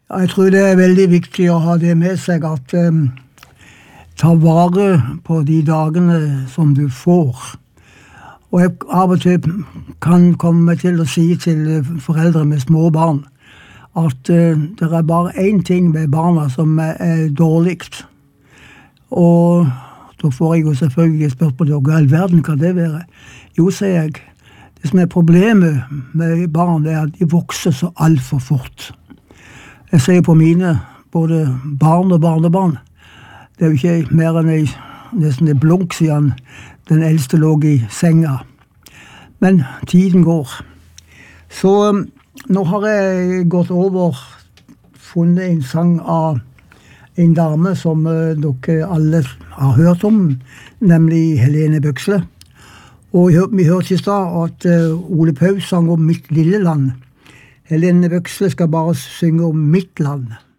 Jeg tror det veldig viktig å ha det med seg at ta vare på de dagene som du får. Og jeg av og til kan komme til å si til foreldre med små barn at det bare én ting med barna som dårligt. Og da får jeg jo selvfølgelig spørsmål hva i all verden kan det være? Jo, sier jeg, det som problemet med barn at de vokser så alt for fort. Jeg ser på mine både barn og barnebarn. Det jo ikke mer enn nesten en blunk siden den eldste lå i senga. Men tiden går. Så nå har jeg gått over, funnet en sang av en dame som dere alle har hørt om, nemlig Helene Bøksle. Og vi hørte i stad at Ole Paus sang om Mitt lille land. Helene Bøksle skal bare synge om mitt land.